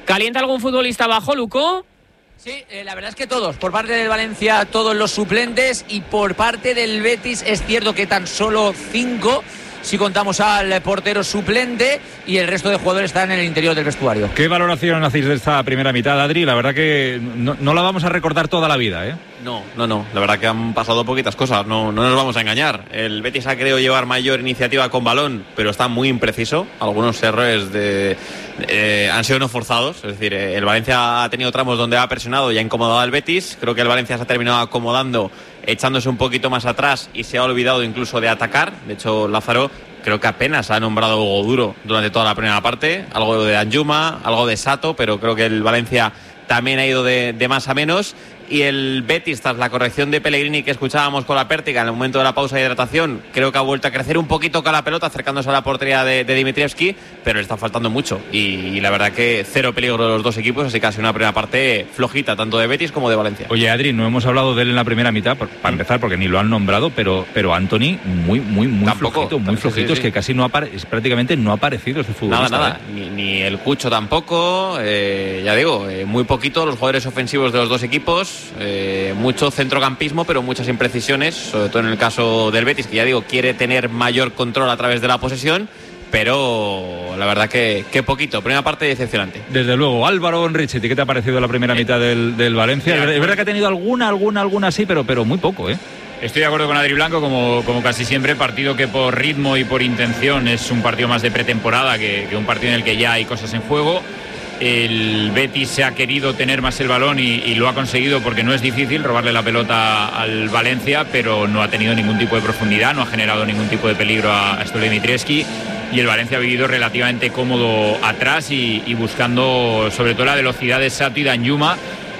¿Calienta algún futbolista abajo, Luco? Sí, la verdad es que todos, por parte del Valencia todos los suplentes, y por parte del Betis es cierto que tan solo 5, si contamos al portero suplente, y el resto de jugadores están en el interior del vestuario. ¿Qué valoración hacéis de esta primera mitad, Adri? La verdad que no la vamos a recordar toda la vida, ¿eh? No, la verdad que han pasado poquitas cosas, no nos vamos a engañar. El Betis ha querido llevar mayor iniciativa con balón, pero está muy impreciso. Algunos errores han sido no forzados, es decir, el Valencia ha tenido tramos donde ha presionado y ha incomodado al Betis. Creo que el Valencia se ha terminado acomodando, echándose un poquito más atrás, y se ha olvidado incluso de atacar. De hecho, Lázaro creo que apenas ha nombrado a Hugo Duro durante toda la primera parte, algo de Anjuma, algo de Sato, pero creo que el Valencia también ha ido de más a menos. Y el Betis, tras la corrección de Pellegrini que escuchábamos con la pértiga en el momento de la pausa de hidratación, creo que ha vuelto a crecer un poquito con la pelota, acercándose a la portería de Dimitrievski, pero le está faltando mucho. Y la verdad que cero peligro de los dos equipos, así que ha sido una primera parte flojita, tanto de Betis como de Valencia. Oye, Adri, no hemos hablado de él en la primera mitad, para empezar, porque ni lo han nombrado, pero Anthony muy flojito, sí. Es que casi prácticamente no ha aparecido este futbolista. Nada. Ni el Cucho tampoco, ya digo, muy poquito los jugadores ofensivos de los dos equipos. Mucho centrocampismo, pero muchas imprecisiones, sobre todo en el caso del Betis, que ya digo, quiere tener mayor control a través de la posesión, pero la verdad que poquito. Primera parte decepcionante. Desde luego. Álvaro Enrichetti, ¿qué te ha parecido la primera mitad del Valencia? Es verdad que ha tenido alguna sí, pero muy poco, ¿eh? Estoy de acuerdo con Adri Blanco, como casi siempre, partido que por ritmo y por intención es un partido más de pretemporada que un partido en el que ya hay cosas en juego. El Betis se ha querido tener más el balón y lo ha conseguido, porque no es difícil robarle la pelota al Valencia, pero no ha tenido ningún tipo de profundidad, no ha generado ningún tipo de peligro a Stojan Dimitrievski, y el Valencia ha vivido relativamente cómodo atrás y buscando sobre todo la velocidad de Sato y de Anjuma.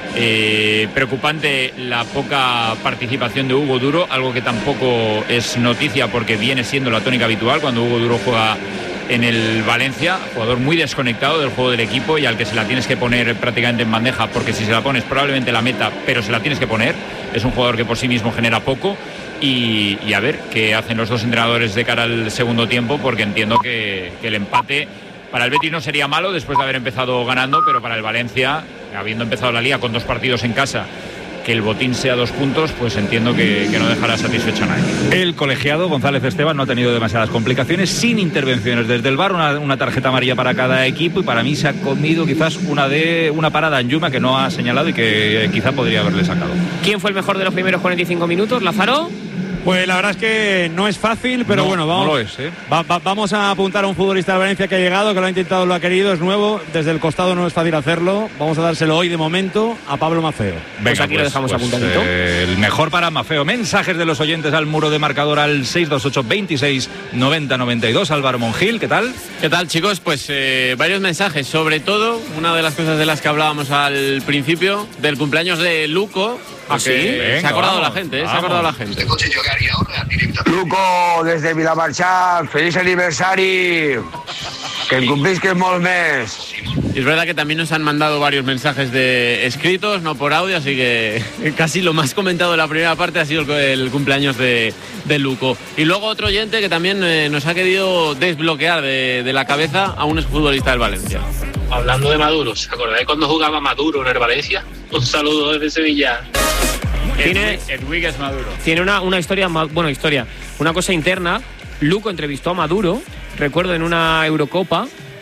Preocupante la poca participación de Hugo Duro, algo que tampoco es noticia porque viene siendo la tónica habitual cuando Hugo Duro juega en el Valencia. Jugador muy desconectado del juego del equipo y al que se la tienes que poner prácticamente en bandeja, porque si se la pones probablemente la meta, pero se la tienes que poner. Es un jugador que por sí mismo genera poco, y a ver qué hacen los dos entrenadores de cara al segundo tiempo, porque entiendo que el empate para el Betis no sería malo después de haber empezado ganando, pero para el Valencia, habiendo empezado la liga con 2 partidos en casa, que el botín sea 2 puntos, pues entiendo que no dejará satisfecho a nadie. El colegiado González Esteban no ha tenido demasiadas complicaciones, sin intervenciones desde el VAR, una tarjeta amarilla para cada equipo, y para mí se ha comido quizás una parada en Anjuma que no ha señalado y que quizá podría haberle sacado. ¿Quién fue el mejor de los primeros 45 minutos, Lázaro? Pues la verdad es que no es fácil, pero bueno, vamos, no lo es, ¿eh? Vamos a apuntar a un futbolista de Valencia que ha llegado, que lo ha intentado, lo ha querido, es nuevo, desde el costado no es fácil hacerlo. Vamos a dárselo hoy de momento a Pablo Maffeo. Venga, aquí lo dejamos apuntadito. El mejor para Maffeo. Mensajes de los oyentes al muro de marcador al 628 26 90 92. Álvaro Monjil, ¿qué tal? ¿Qué tal, chicos? Pues varios mensajes, sobre todo una de las cosas de las que hablábamos al principio, del cumpleaños de Luco. ¿Ah, sí? Venga, se ha acordado la gente, se ha acordado la gente. Luco, desde Vilamarxant, feliz aniversari, que cumplisque molt més. Y es verdad que también nos han mandado varios mensajes de escritos, no por audio, así que casi lo más comentado de la primera parte ha sido el cumpleaños de Luco. Y luego otro oyente que también nos ha querido desbloquear de la cabeza a un exfutbolista del Valencia. Hablando de Maduro, ¿se acordáis cuando jugaba Maduro en el Valencia? Un saludo desde Sevilla. Edwigues Maduro. Tiene una historia, una cosa interna. Luco entrevistó a Maduro, recuerdo, en una Eurocopa.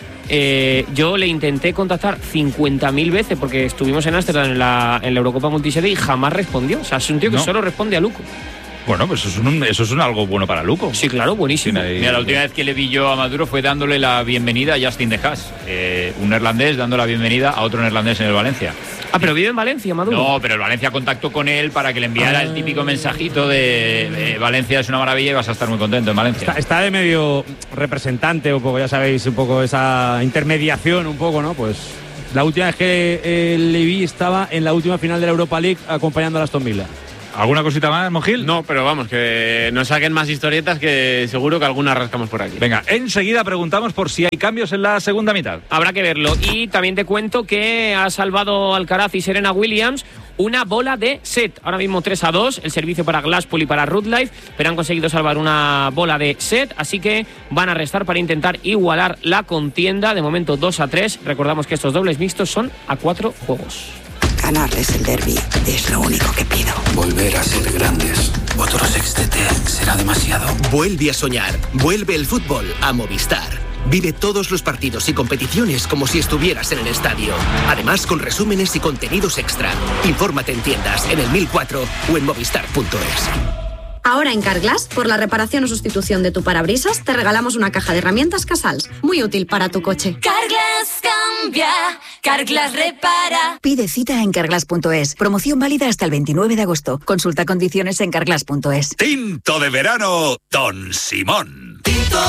Yo le intenté contactar 50.000 veces porque estuvimos en Ámsterdam en la Eurocopa multisede y jamás respondió. O sea, es un tío que solo responde a Luco. Bueno, pues eso es algo bueno para Luco. Sí, claro, buenísimo. Mira, la última vez que le vi yo a Maduro fue dándole la bienvenida a Justin de Haas, un neerlandés dando la bienvenida a otro neerlandés en el Valencia. Ah, pero vive en Valencia, Maduro. No, pero el Valencia contactó con él para que le enviara el típico mensajito de Valencia es una maravilla y vas a estar muy contento en Valencia. Está de medio representante un poco, ya sabéis, un poco esa intermediación un poco, ¿no? Pues la última vez que le vi estaba en la última final de la Europa League acompañando a Aston Villa. ¿Alguna cosita más, Mojil? No, pero vamos, que nos saquen más historietas que seguro que alguna rascamos por aquí. Venga, enseguida preguntamos por si hay cambios en la segunda mitad. Habrá que verlo. Y también te cuento que ha salvado Alcaraz y Serena Williams una bola de set. Ahora mismo 3-2, el servicio para Glasspool y para Ruth Life, pero han conseguido salvar una bola de set, así que van a restar para intentar igualar la contienda. De momento 2-3. Recordamos que estos dobles mixtos son a 4 juegos. Ganarles el derbi es lo único que pido. Volver a ser grandes. Otro sextete será demasiado. Vuelve a soñar. Vuelve el fútbol a Movistar. Vive todos los partidos y competiciones como si estuvieras en el estadio. Además, con resúmenes y contenidos extra. Infórmate en tiendas, en el 1004 o en movistar.es. Ahora en Carglass, por la reparación o sustitución de tu parabrisas, te regalamos una caja de herramientas Casals, muy útil para tu coche. Carglass cambia, Carglass repara. Pide cita en carglass.es. Promoción válida hasta el 29 de agosto. Consulta condiciones en carglass.es. Tinto de verano, Don Simón.